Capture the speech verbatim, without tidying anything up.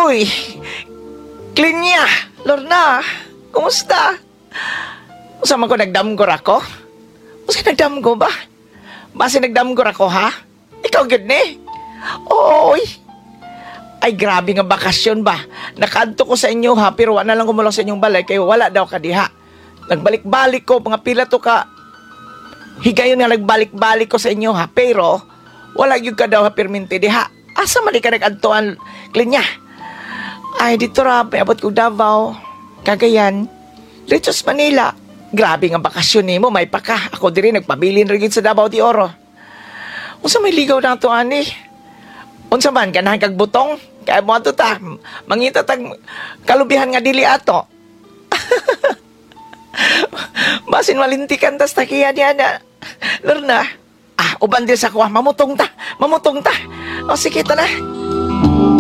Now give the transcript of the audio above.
Uy, Klinya, Lorna, kumusta? Usama ko nagdamgor ako? Usa nagdamgo ba? Base nagdamgor ako, ha? Ikaw gud ni? Oy. Ay, grabe nga bakasyon ba? Nakaadto ko sa inyo, ha? Pero wala na lang kumulong sa inyong balay, kayo wala daw ka diha. Nagbalik-balik ko, mga pila to ka. Higayon nga nagbalik-balik ko sa inyo, ha? Pero, wala yung ka daw ha, perminti diha. Asa mali ka nag-adtoan, Klinya? Ay, dito ra, may abot ko Davao. Cagayan. Dito sa Manila. Grabe nga bakasyon ni mo, may pa ka. Ako diri nagpabilin rin sa Davao de Oro. Unsa may ligaw na ito, ani? Unsa man, ganahan kag butong? Kaya mo ato ta, mangita tag kalubihan nga dili ato. Basin malintikan tas takiya niya na. Lorna, ah, uban din sa kuha, mamutong ta, mamutong ta. O sige, ta na.